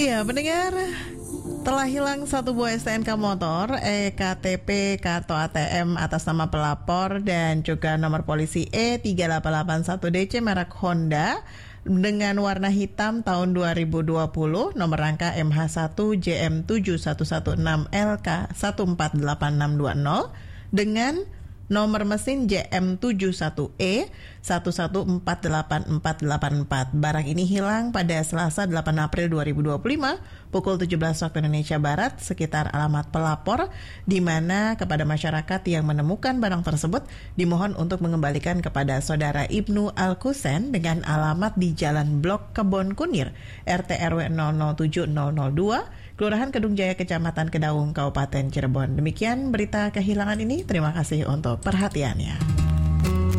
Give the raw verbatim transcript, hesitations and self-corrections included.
Iya, pendengar, telah hilang satu buah S T N K motor, E K T P, kartu A T M atas nama pelapor, dan juga nomor polisi E tiga delapan delapan satu D C merek Honda dengan warna hitam tahun dua ribu dua puluh, nomor rangka M H satu J M tujuh satu satu enam L K satu empat delapan enam dua nol dengan nomor mesin J M tujuh satu E satu satu empat delapan empat delapan empat. Barang ini hilang pada Selasa delapan April dua ribu dua puluh lima pukul tujuh belas waktu Indonesia Barat sekitar alamat pelapor, di mana kepada masyarakat yang menemukan barang tersebut dimohon untuk mengembalikan kepada saudara Ibnu Al-Kusen dengan alamat di Jalan Blok Kebon Kunir, R T R W nol nol tujuh nol nol dua, Kelurahan Kedung Jaya, Kecamatan Kedaung, Kabupaten Cirebon. Demikian berita kehilangan ini. Terima kasih untuk perhatiannya.